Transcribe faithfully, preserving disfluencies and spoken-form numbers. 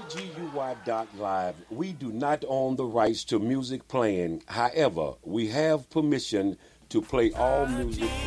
G U Y dot live. We do not own the rights to music playing. However, we have permission to play all music for